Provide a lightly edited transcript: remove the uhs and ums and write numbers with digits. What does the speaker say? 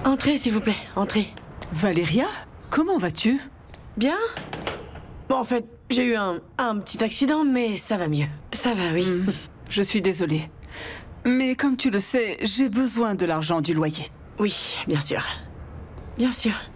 Entrez, s'il vous plaît, entrez. Valéria, comment vas-tu? Bien? Bon, en fait, j'ai eu un petit accident, mais ça va mieux. Ça va, oui. Je suis désolée. Mais comme tu le sais, j'ai besoin de l'argent du loyer. Oui, bien sûr. Bien sûr.